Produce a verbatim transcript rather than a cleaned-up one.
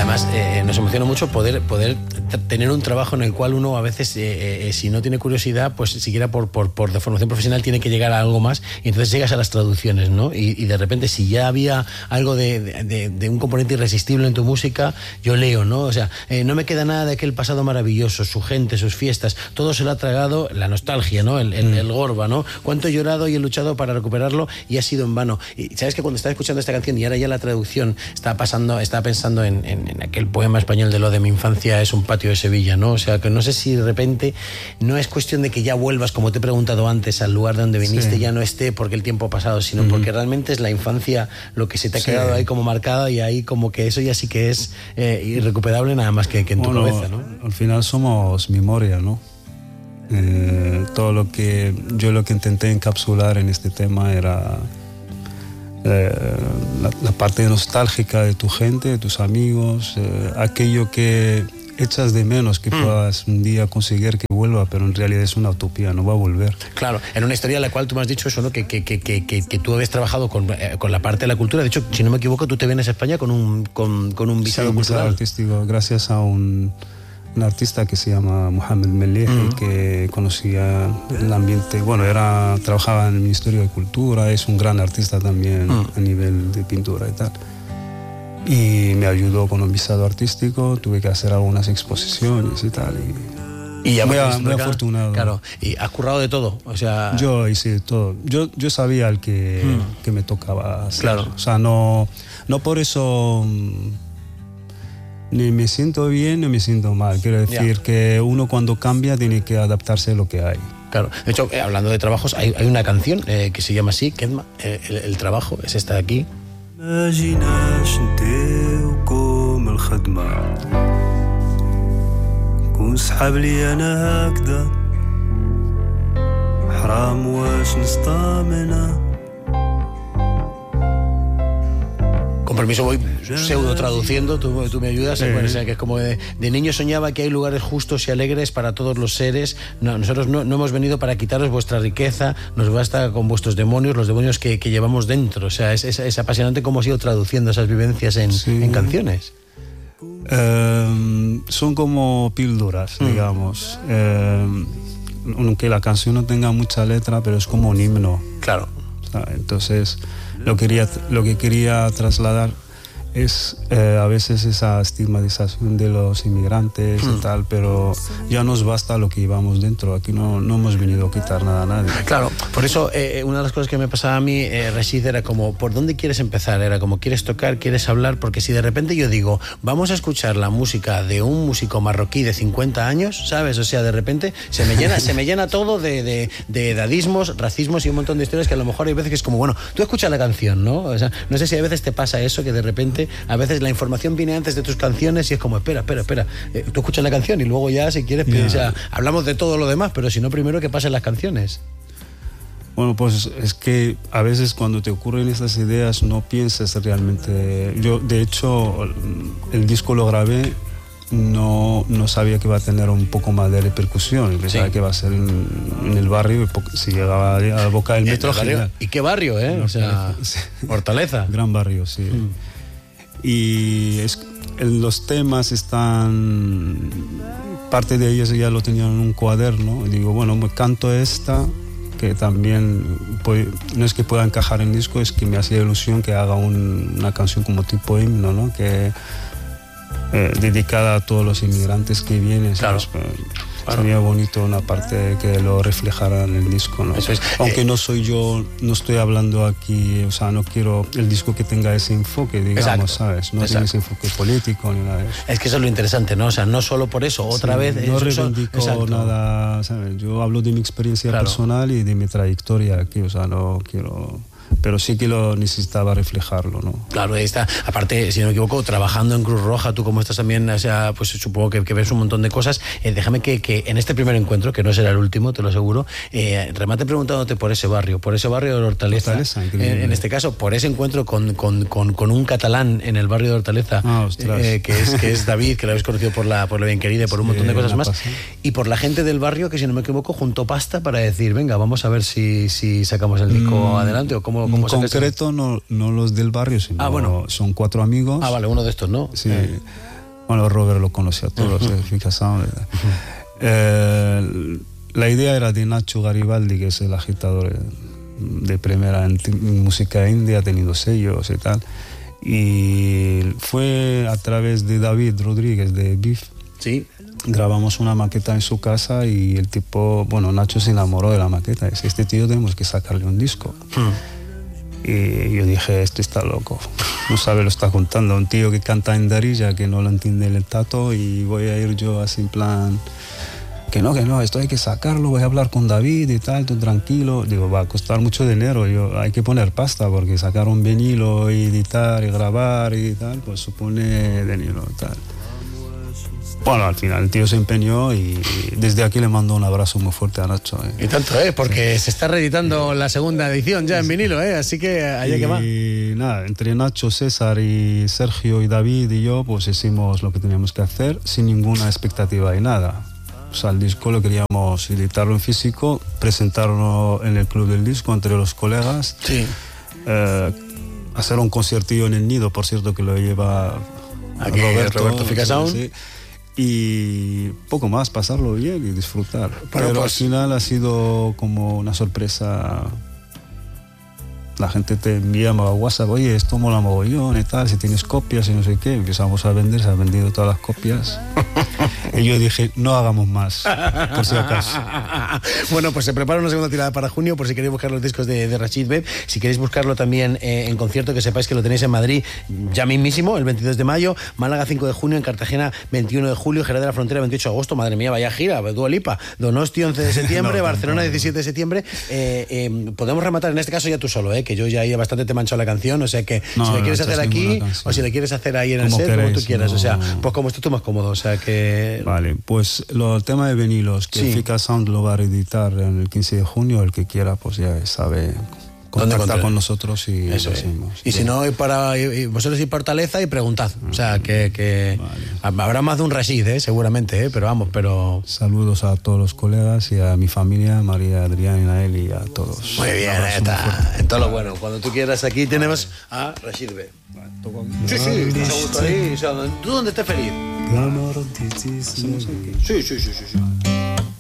además eh, nos emociona mucho poder, poder t- tener un trabajo en el cual uno a veces, eh, eh, si no tiene curiosidad, pues siquiera por, por, por de formación profesional tiene que llegar a algo más, y entonces llegas a las traducciones, ¿no? Y, y de repente, si ya había algo de, de, de un componente irresistible en tu música, yo leo, ¿no? O sea, eh, no me queda nada de aquel pasado maravilloso, su gente, sus fiestas, todo se lo ha tragado la nostalgia, ¿no? El, el, mm. el gorba, ¿no? Cuánto he llorado y he luchado para recuperarlo y ha sido en vano. Y sabes que cuando estaba escuchando esta canción y ahora ya la traducción, estaba pasando, estaba pensando en, en, en aquel poema español de lo de mi infancia es un patio de Sevilla, ¿no? O sea, que no sé si de repente no es cuestión de que ya vuelvas, como te he preguntado antes, al lugar de donde viniste, sí. ya no esté porque el tiempo ha pasado, sino mm. porque realmente es la infancia lo que se te ha sí. quedado ahí como marcado, y ahí como que eso ya sí que es eh, irrecuperable nada más que, que en tu bueno, cabeza, ¿no? Al final somos memoria, ¿no? Eh, todo lo que yo lo que intenté encapsular en este tema era eh, la, la parte nostálgica de tu gente, de tus amigos, eh, aquello que echas de menos que mm. puedas un día conseguir que vuelva, pero en realidad es una utopía, no va a volver. Claro, en una historia en la cual tú me has dicho eso, ¿no? Que, que, que, que, que tú habías trabajado con, eh, con la parte de la cultura. De hecho, si no me equivoco, tú te vienes a España con un, con, con un visado sí, cultural. Visado artístico, gracias a un, un artista que se llama Mohamed Melih, mm. que conocía el ambiente, bueno, era, trabajaba en el Ministerio de Cultura, es un gran artista también mm. a nivel de pintura y tal. Y me ayudó con un visado artístico, tuve que hacer algunas exposiciones y tal. Y, y ya muy, muy afortunado. Claro, y has currado de todo, o sea... Yo hice de todo. Yo, yo sabía el que, hmm. que me tocaba hacer. Claro. O sea, no, no por eso ni me siento bien ni me siento mal. Quiero decir yeah. que uno cuando cambia tiene que adaptarse a lo que hay. Claro, de hecho, eh, hablando de trabajos, hay, hay una canción eh, que se llama así, Kedma, eh, el, el trabajo, es esta de aquí. ما جيناش نتيوكم الخدمة كون سحاب لي أنا هكذا حرام واش نستامنا. Con permiso voy pseudo traduciendo, tú, tú me ayudas, sí. bueno, o sea, que es como de, de niño soñaba que hay lugares justos y alegres para todos los seres, no, nosotros no, no hemos venido para quitaros vuestra riqueza, nos basta con vuestros demonios, los demonios que, que llevamos dentro, o sea, es, es, es apasionante cómo has ido traduciendo esas vivencias en, sí. en canciones. Eh, son como píldoras, mm. digamos, eh, aunque la canción no tenga mucha letra, pero es como un himno. Claro. O sea, entonces... Lo, quería, lo que quería trasladar es eh, a veces esa estigmatización de los inmigrantes mm. y tal, pero ya nos basta lo que llevamos dentro. Aquí no, no hemos venido a quitar nada a nadie. Claro, por eso eh, una de las cosas que me pasaba a mí, eh, Rashid, era como, ¿por dónde quieres empezar? Era como, ¿quieres tocar? ¿Quieres hablar? Porque si de repente yo digo, vamos a escuchar la música de un músico marroquí de cincuenta años, ¿sabes? O sea, de repente se me llena, se me llena todo de, de, de edadismos, racismos y un montón de historias que a lo mejor hay veces que es como, bueno, tú escuchas la canción, ¿no? O sea, no sé si a veces te pasa eso, que de repente a veces la información viene antes de tus canciones y es como, espera, espera, espera, eh, tú escuchas la canción y luego ya, si quieres, yeah. o sea, hablamos de todo lo demás, pero si no, primero que pasen las canciones. Bueno, pues es que a veces cuando te ocurren estas ideas no piensas realmente. Yo, de hecho, el disco lo grabé, no, no sabía que iba a tener un poco más de repercusión, pensaba sí. que iba a ser en, en el barrio, si llegaba a la boca del metro. Barrio, ¿y qué barrio, eh? O sea, sí. Hortaleza. Gran barrio, sí. Mm. Y es, los temas están, parte de ellos ya lo tenían en un cuaderno, y digo, bueno, me canto esta, que también pues, no es que pueda encajar en disco, es que me hacía ilusión que haga un, una canción como tipo himno, ¿no? Que eh, dedicada a todos los inmigrantes que vienen. Claro. Pues, claro. Sería bonito una parte que lo reflejara en el disco, ¿no? Eso es. Aunque eh, no soy yo, no estoy hablando aquí, o sea, no quiero el disco que tenga ese enfoque, digamos, exacto, ¿sabes? No tiene ese enfoque político ni nada de eso. Es que eso es lo interesante, ¿no? O sea, no solo por eso, otra sí, vez... No eso, reivindico exacto. nada, ¿sabes? Yo hablo de mi experiencia claro. personal y de mi trayectoria aquí, o sea, no quiero... Pero sí que lo necesitaba reflejarlo, ¿no? Claro, ahí está. Aparte, si no me equivoco, trabajando en Cruz Roja, tú como estás también, o sea, pues supongo que, que ves un montón de cosas. Eh, déjame que, que en este primer encuentro, que no será el último, te lo aseguro, eh, remate preguntándote por ese barrio, por ese barrio de Hortaleza. Hortaleza eh, en este caso, por ese encuentro con, con, con, con un catalán en el barrio de Hortaleza, ah, eh, que, es, que es David, que lo habéis conocido por la, por la bien querida y por un sí, montón de cosas más. Pasé. Y por la gente del barrio, que si no me equivoco, juntó pasta para decir, venga, vamos a ver si, si sacamos el disco mm. adelante, o cómo ¿Cómo, En cómo se concreto, no, no los del barrio, sino Ah, bueno. son cuatro amigos. Ah, vale, uno de estos, ¿no? Sí. Eh. Bueno, Robert lo conocía a todos, uh-huh. eh, Fica Sound. Uh-huh. eh, la idea era de Nacho Garibaldi, que es el agitador de primera en t- música india, ha tenido sellos y tal. Y fue a través de David Rodríguez de Beef. Sí. Grabamos una maqueta en su casa y el tipo, bueno, Nacho se enamoró de la maqueta. Dice, este tío tenemos que sacarle un disco. Hmm. Y yo dije, este está loco. No sabe lo está contando. Un tío que canta en Darija, que no lo entiende el tato, y voy a ir yo así en plan, que no, que no, esto hay que sacarlo, voy a hablar con David y tal, tú tranquilo. Digo, va a costar mucho dinero, yo, hay que poner pasta, porque sacar un vinilo y editar y grabar y tal, pues supone dinero y tal. Bueno, al final el tío se empeñó y desde aquí le mando un abrazo muy fuerte a Nacho. ¿eh? Y tanto, ¿eh? Porque sí. Se está reeditando la segunda edición ya en vinilo, ¿eh? Así que allá que va. Y nada, entre Nacho, César y Sergio y David y yo, pues hicimos lo que teníamos que hacer sin ninguna expectativa y nada. O sea, el disco lo queríamos editarlo en físico, presentarlo en el Club del Disco entre los colegas. Sí. Eh, hacer un conciertillo en el Nido, por cierto, que lo lleva aquí Roberto, Roberto Fica Sound. Sí. Y poco más, pasarlo bien y disfrutar. Bueno, pero pues, al final ha sido como una sorpresa. La gente te envía a WhatsApp, oye, esto mola mogollón y tal, si tienes copias y no sé qué. Empezamos a vender, se han vendido todas las copias. Y yo dije, no hagamos más, por si acaso. Bueno, pues se prepara una segunda tirada para junio, por si queréis buscar los discos de, de Rachid Bey. Si queréis buscarlo también eh, en concierto, que sepáis que lo tenéis en Madrid ya mismísimo, el veintidós de mayo, Málaga cinco de junio, en Cartagena veintiuno de julio, Jerez de la Frontera veintiocho de agosto, madre mía, vaya gira, Dua Lipa, Donosti once de septiembre, no, Barcelona no, no. diecisiete de septiembre. Eh, eh, podemos rematar en este caso ya tú solo, eh, que yo ya bastante te he manchado la canción, o sea que no, si le quieres hacer aquí o si le quieres hacer ahí en el set, queréis, como tú quieras, no. o sea, pues como estés tú más cómodo, o sea que... Vale, pues lo, el tema de vinilos, que sí. Fica Sound lo va a reeditar en el quince de junio, el que quiera pues ya sabe contactar con nosotros y eso lo hacemos. Y si no, y para, y vosotros ir por Hortaleza y preguntad, o sea que, que vale. Habrá más de un Rashid, ¿eh? Seguramente, ¿eh? Pero vamos, pero... Saludos a todos los colegas y a mi familia, María, Adrián, Nael y a todos. Muy bien, está, en todo lo bueno. Cuando tú quieras, aquí tenemos a Rashid Bey. Sí, sí, nos ha gustado ahí. O sea, ¿tú dónde estés feliz? Sí, sí, sí, sí, sí.